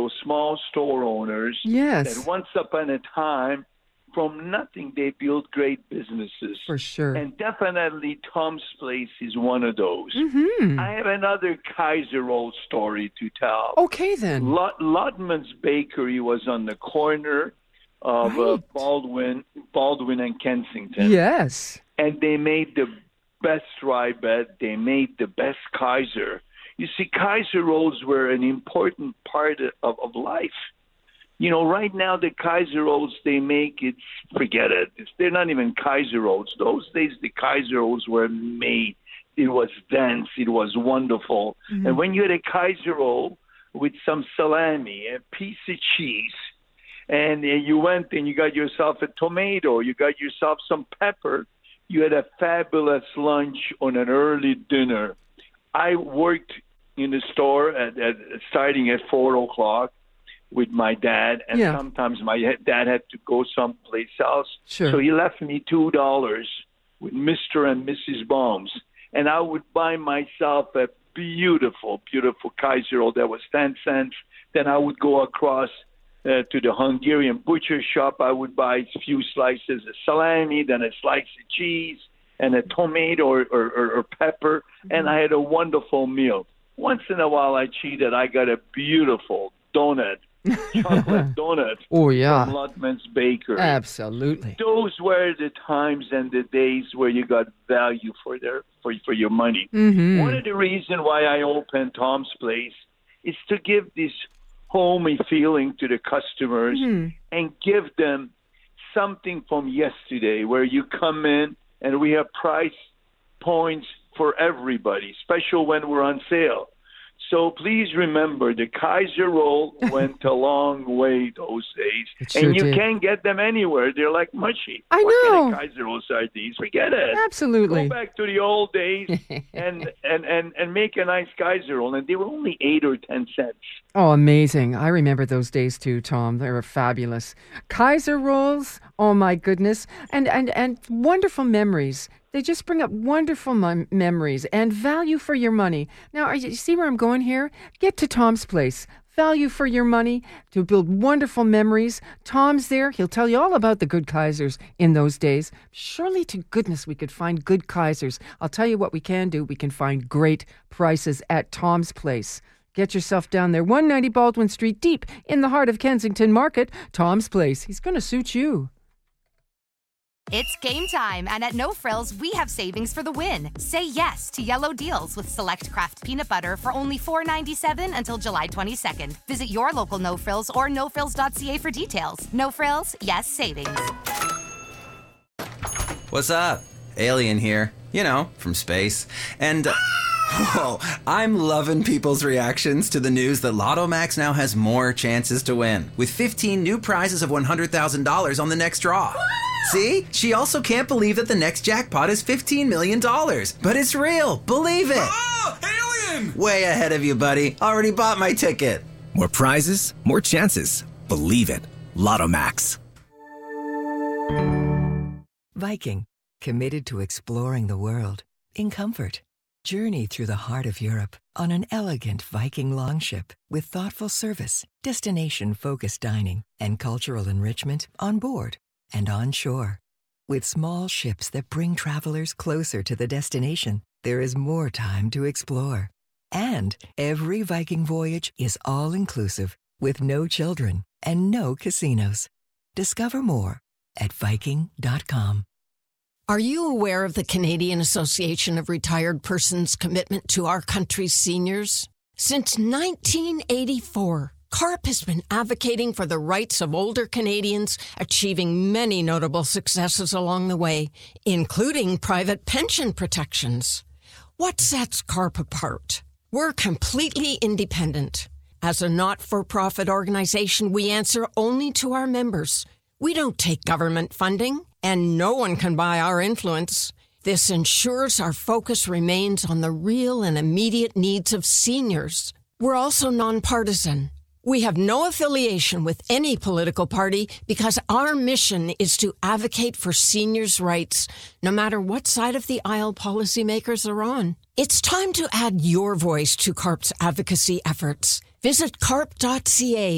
those small store owners Yes. that once upon a time, from nothing, they built great businesses. For sure. And definitely Tom's Place is one of those. Mm-hmm. I have another Kaiser roll story to tell. Okay, then. Lodman's Bakery was on the corner of Right. Baldwin and Kensington. Yes. And they made the best rye bread. They made the best Kaiser. You see, Kaiser rolls were an important part of life. You know, right now the Kaiser rolls they make, forget it. They're not even Kaiser rolls. Those days the Kaiser rolls were made. It was dense. It was wonderful. Mm-hmm. And when you had a Kaiser roll with some salami, a piece of cheese, and you went and you got yourself a tomato, you got yourself some pepper, you had a fabulous lunch on an early dinner. I worked in the store starting at 4 o'clock with my dad, and sometimes my dad had to go someplace else. Sure. So he left me $2 with Mr. and Mrs. Baum's, and I would buy myself a beautiful, beautiful Kaiser roll that was 10 cents. Then I would go across to the Hungarian butcher shop. I would buy a few slices of salami, then a slice of cheese, and a tomato or pepper, and I had a wonderful meal. Once in a while I cheated. I got a beautiful donut. Chocolate donut Oh, yeah. from Lodman's Bakery. Absolutely. Those were the times and the days where you got value for your money. Mm-hmm. One of the reasons why I opened Tom's Place is to give this homey feeling to the customers and give them something from yesterday where you come in and we have price points for everybody, especially when we're on sale. So please remember, the Kaiser roll went a long way those days. Sure and you did. can't get them anywhere. They're like mushy. I What know. kind of Kaiser rolls are these? Forget it. Absolutely. Go back to the old days and make a nice Kaiser roll. And they were only 8 or 10 cents. Oh, amazing. I remember those days too, Tom. They were fabulous. Kaiser rolls, oh my goodness. And wonderful memories. They just bring up wonderful memories and value for your money. Now, you see where I'm going here? Get to Tom's Place. Value for your money to build wonderful memories. Tom's there. He'll tell you all about the good Kaisers in those days. Surely to goodness we could find good Kaisers. I'll tell you what we can do. We can find great prices at Tom's Place. Get yourself down there. 190 Baldwin Street, deep in the heart of Kensington Market. Tom's Place. He's going to suit you. It's game time, and at No Frills, we have savings for the win. Say yes to yellow deals with select Kraft peanut butter for only $4.97 until July 22nd. Visit your local No Frills or nofrills.ca for details. No Frills, yes savings. What's up? Alien here. You know, from space. And, whoa, I'm loving people's reactions to the news that Lotto Max now has more chances to win, with 15 new prizes of $100,000 on the next draw. See? She also can't believe that the next jackpot is $15 million. But it's real. Believe it. Oh, alien! Way ahead of you, buddy. Already bought my ticket. More prizes, more chances. Believe it. Lotto Max. Viking, committed to exploring the world in comfort. Journey through the heart of Europe on an elegant Viking longship with thoughtful service, destination-focused dining, and cultural enrichment on board and on shore. With small ships that bring travelers closer to the destination, there is more time to explore. And every Viking voyage is all-inclusive with no children and no casinos. Discover more at Viking.com. Are you aware of the Canadian Association of Retired Persons' commitment to our country's seniors? Since 1984, CARP has been advocating for the rights of older Canadians, achieving many notable successes along the way, including private pension protections. What sets CARP apart? We're completely independent. As a not-for-profit organization, we answer only to our members. We don't take government funding, and no one can buy our influence. This ensures our focus remains on the real and immediate needs of seniors. We're also nonpartisan. We have no affiliation with any political party because our mission is to advocate for seniors' rights, no matter what side of the aisle policymakers are on. It's time to add your voice to CARP's advocacy efforts. Visit carp.ca